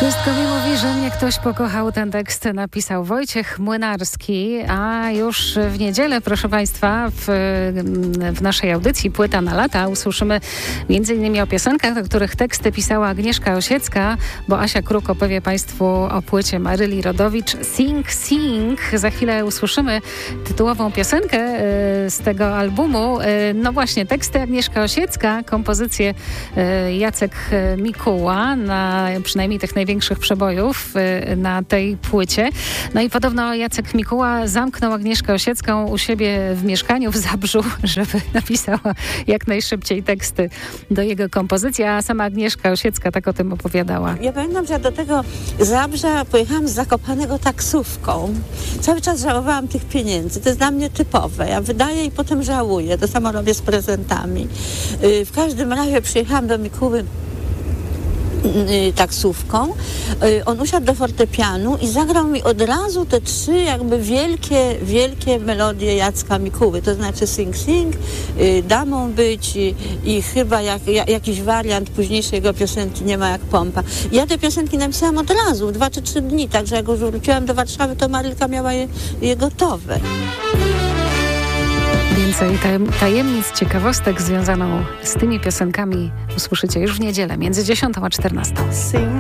Wszystko mi mówi, że mnie ktoś pokochał. Ten tekst napisał Wojciech Młynarski, a już w niedzielę, proszę Państwa, w naszej audycji Płyta na lata usłyszymy m.in. o piosenkach, do których teksty pisała Agnieszka Osiecka, bo Asia Kruk opowie Państwu o płycie Maryli Rodowicz Sing Sing. Za chwilę usłyszymy tytułową piosenkę z tego albumu. No właśnie, teksty Agnieszka Osiecka, kompozycje Jacek Mikuła, na przynajmniej tych największych przebojów na tej płycie. No i podobno Jacek Mikuła zamknął Agnieszkę Osiecką u siebie w mieszkaniu w Zabrzu, żeby napisała jak najszybciej teksty do jego kompozycji, a sama Agnieszka Osiecka tak o tym opowiadała. Ja pamiętam, że do tego Zabrza pojechałam z Zakopanego taksówką. Cały czas żałowałam tych pieniędzy. To jest dla mnie typowe. Ja wydaję i potem żałuję. To samo robię z prezentami. W każdym razie przyjechałam do Mikuły taksówką. On usiadł do fortepianu i zagrał mi od razu te trzy jakby wielkie melodie Jacka Mikuły. To znaczy Sing Sing, Damą być i chyba jakiś wariant późniejszej jego piosenki Nie ma jak pompa. Ja te piosenki napisałam od razu, w 2 czy 3 dni, także jak już wróciłam do Warszawy, to Marylka miała je gotowe. Więcej tajemnic, ciekawostek związaną z tymi piosenkami usłyszycie już w niedzielę między 10 a 14.